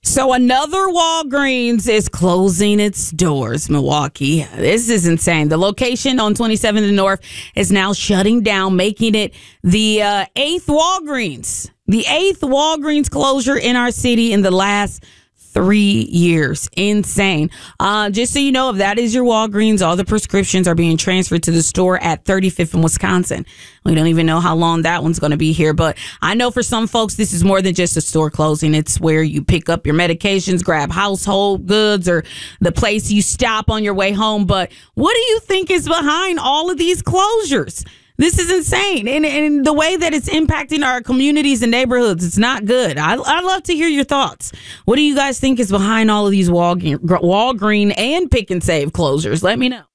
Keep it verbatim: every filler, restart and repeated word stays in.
So another Walgreens is closing its doors, Milwaukee. This is insane. The location on twenty-seventh and North is now shutting down, making it the uh, eighth Walgreens. The eighth Walgreens closure in our city in the last three years. Insane. Uh, just so you know, if that is your Walgreens, all the prescriptions are being transferred to the store at thirty-fifth in Wisconsin. We don't even know how long that one's going to be here. But I know for some folks, this is more than just a store closing. It's where you pick up your medications, grab household goods, or the place you stop on your way home. But what do you think is behind all of these closures? This is insane. And, and the way that it's impacting our communities and neighborhoods, it's not good. I, I'd love to hear your thoughts. What do you guys think is behind all of these Walgreens, Walgreen and Pick and Save closures? Let me know.